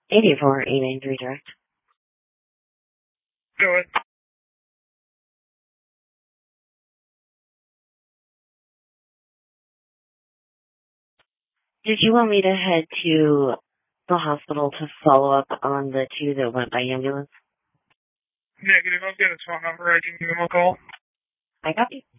84893 direct. Go ahead. Did you want me to head to the hospital to follow up on the two that went by ambulance? Negative. I'll get his phone number. I can give him a call. I copy.